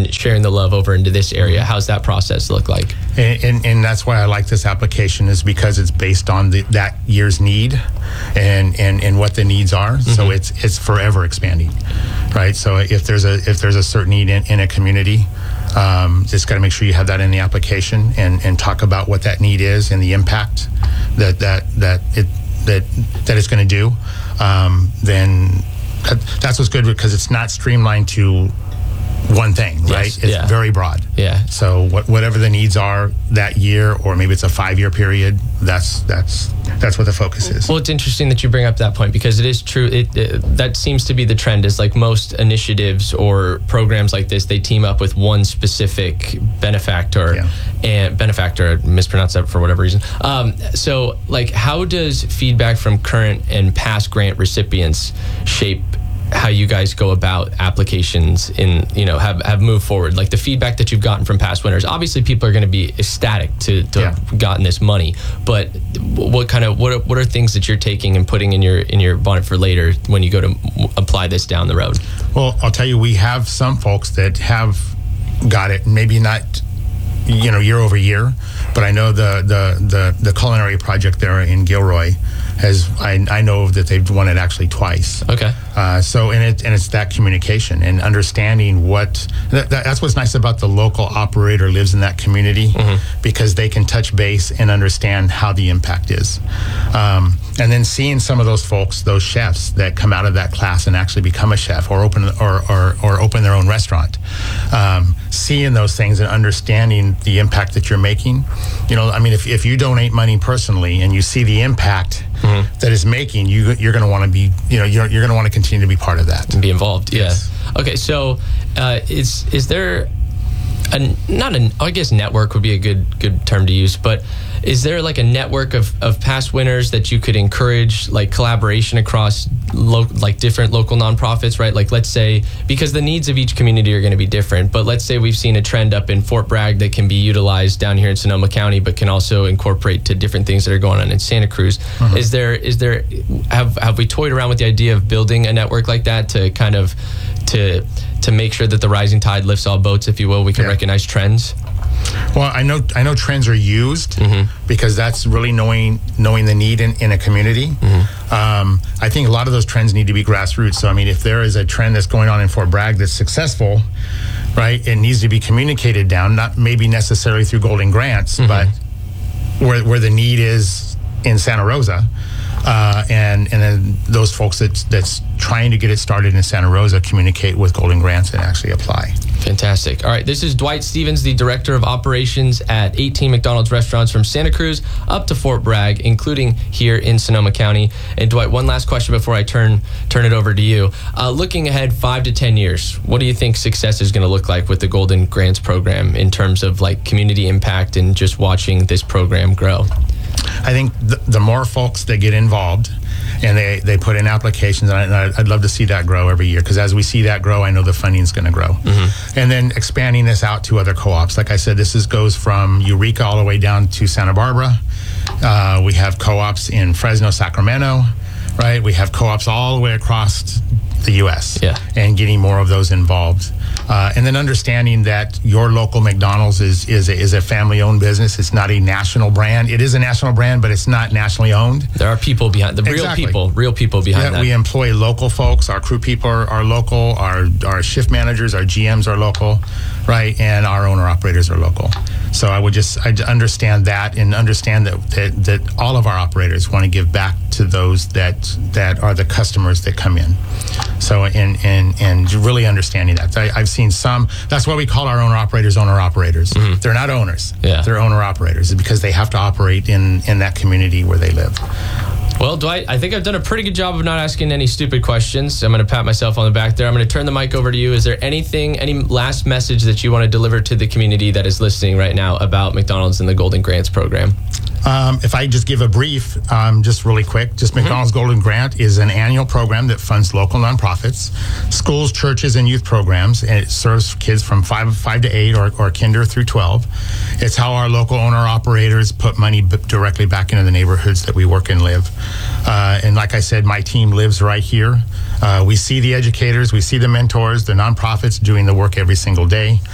and sharing the love over into this area. How's that process look like? And that's why I like this application, is because it's based on that year's need and what the needs are. So it's forever expanding, right? So if there's a certain need in a community, just got to make sure you have that in the application and talk about what that need is and the impact that it's going to do. Then that's what's good, because it's not streamlined to one thing, right? It's very broad. Yeah. So whatever the needs are that year, or maybe it's a 5-year period, that's what the focus is. Well, it's interesting that you bring up that point, because it is true. That seems to be the trend, is like most initiatives or programs like this, they team up with one specific benefactor, and benefactor, I mispronounced that for whatever reason. So like, how does feedback from current and past grant recipients shape how you guys go about applications have moved forward? Like the feedback that you've gotten from past winners, obviously people are going to be ecstatic to have gotten this money, but what are things that you're taking and putting in your bonnet for later when you go to apply this down the road? Well, I'll tell you, we have some folks that have got it, maybe not year over year, but I know the culinary project there in Gilroy I know that they've won it actually twice. Okay. So it's that communication and understanding that's what's nice about the local operator lives in that community, because they can touch base and understand how the impact is. And then seeing some of those folks, those chefs that come out of that class and actually become a chef or open their own restaurant, seeing those things and understanding the impact that you're making. If you donate money personally and you see the impact that is making, you're going to want to be, you're going to want to continue to be part of that and be involved. Yes. Yeah. Okay. So, is there I guess network would be a good term to use, but is there like a network of past winners that you could encourage, like collaboration across different local nonprofits, right? Like, let's say, because the needs of each community are going to be different, but let's say we've seen a trend up in Fort Bragg that can be utilized down here in Sonoma County, but can also incorporate to different things that are going on in Santa Cruz. Have we toyed around with the idea of building a network like that to kind of to make sure that the rising tide lifts all boats, if you will? We can recognize trends. Well, I know trends are used, because that's really knowing the need in a community. I think a lot of those trends need to be grassroots. So, if there is a trend that's going on in Fort Bragg that's successful, right, it needs to be communicated down, not maybe necessarily through Golden Grants, but where the need is in Santa Rosa. And then those folks that's trying to get it started in Santa Rosa communicate with Golden Grants and actually apply. Fantastic. All right, this is Dwight Stevens, the Director of Operations at 18 McDonald's restaurants from Santa Cruz up to Fort Bragg, including here in Sonoma County. And Dwight, one last question before I turn it over to you. Looking ahead 5 to 10 years, what do you think success is going to look like with the Golden Grants program in terms of like community impact and just watching this program grow? I think the more folks that get involved and they put in applications, and I'd love to see that grow every year, because as we see that grow, I know the funding is going to grow. And then expanding this out to other co-ops. Like I said, goes from Eureka all the way down to Santa Barbara. We have co-ops in Fresno, Sacramento, right? We have co-ops all the way across the U.S. And getting more of those involved. And then understanding that your local McDonald's is a family-owned business. It's not a national brand. It is a national brand, but it's not nationally owned. There are people behind real people behind that. We employ local folks. Our crew people are local. Our shift managers, our GMs are local, right? And our owner-operators are local. So I understand that, and understand that all of our operators want to give back to those that are the customers that come in. So and really understanding that. I've seen some. That's why we call our owner-operators owner-operators. They're not owners. They're owner-operators, because they have to operate in that community where they live. Well, Dwight, I think I've done a pretty good job of not asking any stupid questions. I'm going to pat myself on the back there. I'm going to turn the mic over to you. Is there any last message that you want to deliver to the community that is listening right now about McDonald's and the Golden Grants program? If I just give a brief, just really quick, McDonald's Golden Grant is an annual program that funds local nonprofits, schools, churches, and youth programs, and it serves kids from 5 to 8 or kinder through 12. It's how our local owner-operators put money directly back into the neighborhoods that we work and live. And like I said, my team lives right here. We see the educators, we see the mentors, the nonprofits doing the work every single day.